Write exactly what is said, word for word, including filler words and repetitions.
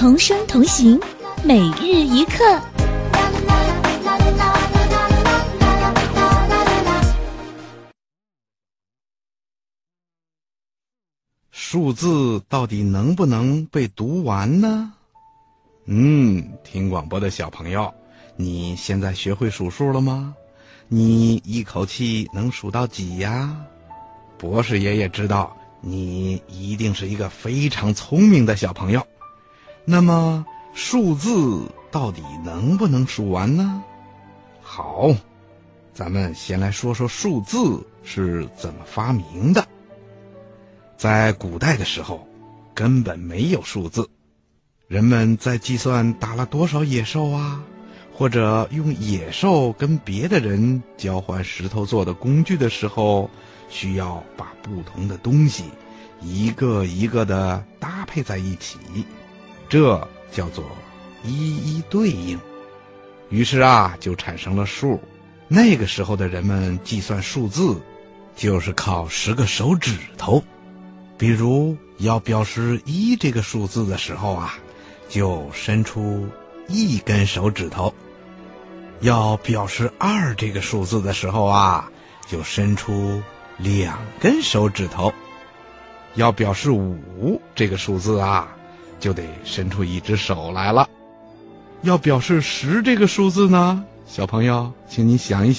同声同行，每日一课。 数字到底能不能被读完呢？嗯，听广播的小朋友，你现在学会数数了吗？你一口气能数到几呀？博士爷爷知道你一定是一个非常聪明的小朋友。那么数字到底能不能数完呢？好，咱们先来说说数字是怎么发明的。在古代的时候，根本没有数字，人们在计算打了多少野兽啊，或者用野兽跟别的人交换石头做的工具的时候，需要把不同的东西一个一个的搭配在一起，这叫做一一对应。于是啊，就产生了数。那个时候的人们计算数字，就是靠十个手指头。比如要表示一这个数字的时候啊，就伸出一根手指头；要表示二这个数字的时候啊，就伸出两根手指头；要表示五这个数字啊，就得伸出一只手来了。要表示十这个数字呢，小朋友，请你想一想。